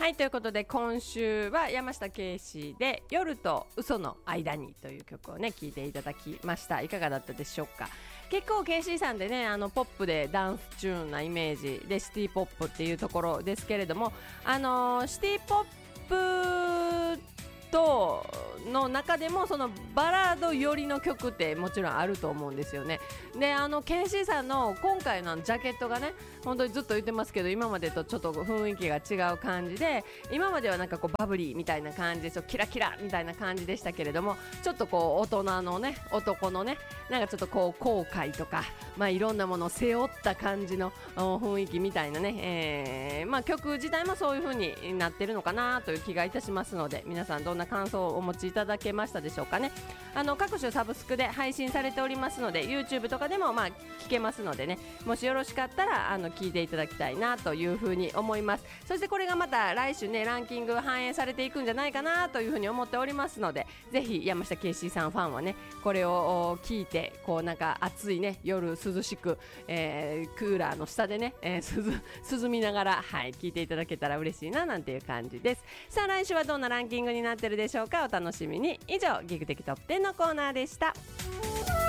はい、ということで今週は山下圭史で夜と嘘の間にという曲をね聴いていただきました。いかがだったでしょうか。結構ケイシーさんでねポップでダンスチューンなイメージでシティポップっていうところですけれども、シティポップとの中でもそのバラード寄りの曲ってもちろんあると思うんですよね。でケイシーさんの今回のジャケットがね本当にずっと言ってますけど今までとちょっと雰囲気が違う感じで、今まではなんかこうバブリーみたいな感じでキラキラみたいな感じでしたけれども、ちょっとこう大人のね男のねなんかちょっとこう後悔とかいろんなものを背負った感じの雰囲気みたいなね、曲自体もそういう風になってるのかなという気がいたしますので、皆さんどんな感想をお持ちいただけましたでしょうかね。各種サブスクで配信されておりますので YouTube とかでも聞けますのでね、もしよろしかったら聞いていただきたいなというふうに思います。そしてこれがまた来週ねランキング反映されていくんじゃないかなというふうに思っておりますので、ぜひ山下圭史さんファンはねこれを聞いてこうなんか暑いね夜涼しく、クーラーの下でね、涼みながら聞いていただけたら嬉しいななんていう感じです。さあ来週はどんなランキングになってるでしょうか。お楽しみに。以上ギグ的トップ10のコーナーでした。